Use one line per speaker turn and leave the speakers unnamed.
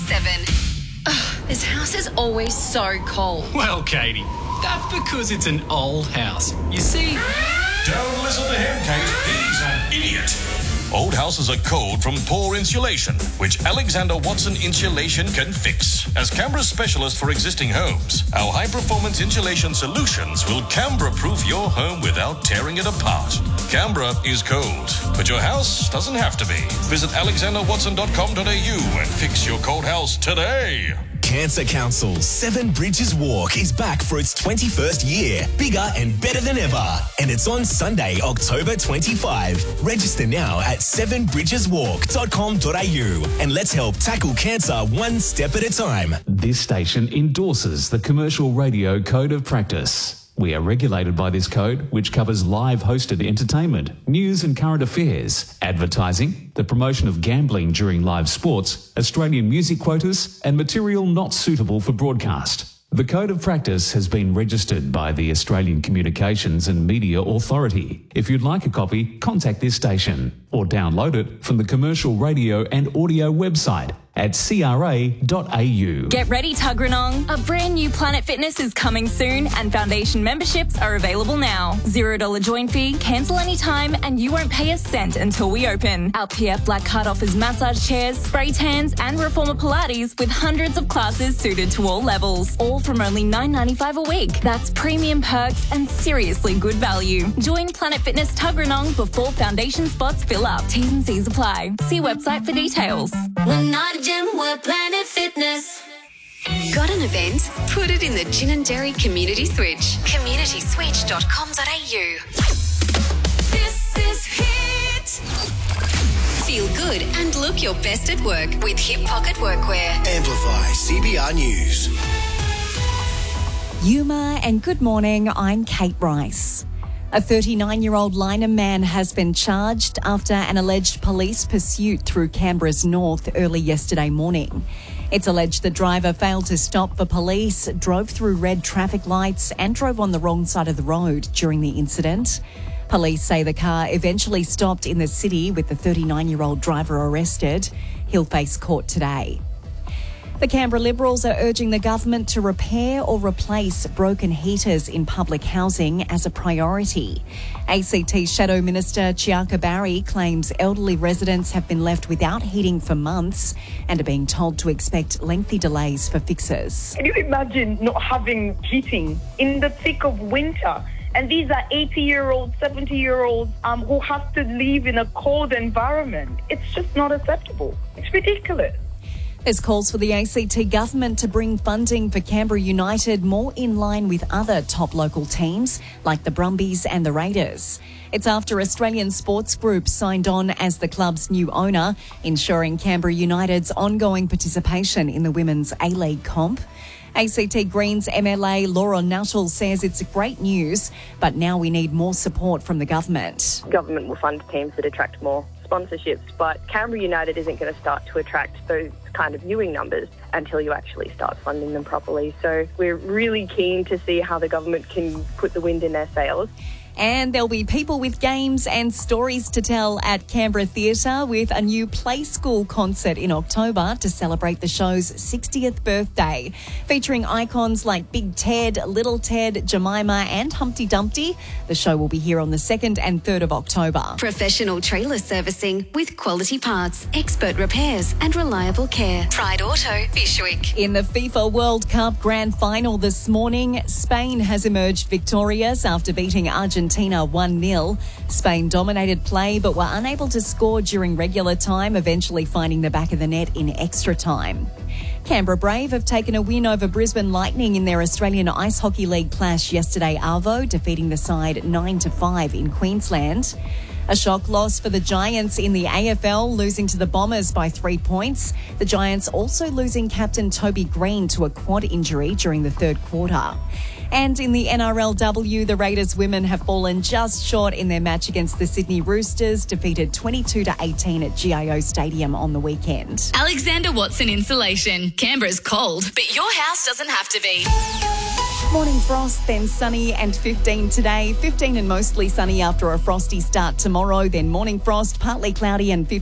7. This house is always so cold.
Well, Katie, that's because it's an old house. You see...
Don't listen to him, Kate. He's an idiot. Old houses are cold from poor insulation, which Alexander Watson Insulation can fix. As Canberra's specialist for existing homes, our high-performance insulation solutions will Canberra-proof your home without tearing it apart. Canberra is cold, but your house doesn't have to be. Visit alexanderwatson.com.au and fix your cold house today.
Cancer Council's Seven Bridges Walk is back for its 21st year, bigger and better than ever. And it's on Sunday, October 25. Register now at sevenbridgeswalk.com.au and let's help tackle cancer one step at a time.
This station endorses the Commercial Radio Code of Practice. We are regulated by this code, which covers live hosted entertainment, news and current affairs, advertising, the promotion of gambling during live sports, Australian music quotas, and material not suitable for broadcast. The Code of Practice has been registered by the Australian Communications and Media Authority. If you'd like a copy, contact this station or download it from the Commercial Radio and Audio website at cra.au.
Get ready, Tuggeranong. A brand new Planet Fitness is coming soon and foundation memberships are available now. $0 join fee, cancel anytime, and you won't pay a cent until we open. Our PF Black Card offers massage chairs, spray tans, and reformer Pilates with hundreds of classes suited to all levels. All from only $9.95 a week. That's premium perks and seriously good value. Join Planet Fitness Tuggeranong before foundation spots fill up. T's and C's apply. See website for details.
We're not a gym, we're Planet Fitness.
Got an event? Put it in the Gin and Dairy Community Switch. communityswitch.com.au.
This is Hit.
Feel good and look your best at work with Hip Pocket Workwear.
Amplify CBR News.
Yuma and good morning, I'm Kate Rice. A 39-year-old Lyna man has been charged after an alleged police pursuit through Canberra's north early yesterday morning. It's alleged the driver failed to stop for police, drove through red traffic lights and drove on the wrong side of the road during the incident. Police say the car eventually stopped in the city with the 39-year-old driver arrested. He'll face court today. The Canberra Liberals are urging the government to repair or replace broken heaters in public housing as a priority. ACT Shadow Minister Chiaka Barry claims elderly residents have been left without heating for months and are being told to expect lengthy delays for fixes.
Can you imagine not having heating in the thick of winter? And these are 80-year-olds, 70-year-olds who have to live in a cold environment. It's just not acceptable. It's ridiculous.
There's calls for the ACT government to bring funding for Canberra United more in line with other top local teams like the Brumbies and the Raiders. It's after Australian Sports Group signed on as the club's new owner, ensuring Canberra United's ongoing participation in the Women's A-League comp. ACT Greens MLA Laura Nuttall says it's great news, but now we need more support from the government.
Government will fund teams that attract more sponsorships, but Canberra United isn't going to start to attract those kind of viewing numbers until you actually start funding them properly. So we're really keen to see how the government can put the wind in their sails.
And there'll be people with games and stories to tell at Canberra Theatre with a new Play School concert in October to celebrate the show's 60th birthday. Featuring icons like Big Ted, Little Ted, Jemima and Humpty Dumpty. The show will be here on the 2nd and 3rd of October.
Professional trailer servicing with quality parts, expert repairs and reliable care. Pride Auto, Bishwick.
In the FIFA World Cup Grand Final this morning, Spain has emerged victorious after beating Argentina 1-0. Spain dominated play but were unable to score during regular time, eventually finding the back of the net in extra time. Canberra Brave have taken a win over Brisbane Lightning in their Australian Ice Hockey League clash yesterday, Arvo, defeating the side 9-5 in Queensland. A shock loss for the Giants in the AFL, losing to the Bombers by 3 points. The Giants also losing captain Toby Green to a quad injury during the third quarter. And in the NRLW, the Raiders women have fallen just short in their match against the Sydney Roosters, defeated 22-18 at GIO Stadium on the weekend.
Alexander Watson Insulation. Canberra's cold, but your house doesn't have to be.
Morning frost, then sunny and 15 today. 15 and mostly sunny after a frosty start tomorrow. Then morning frost, partly cloudy and 15.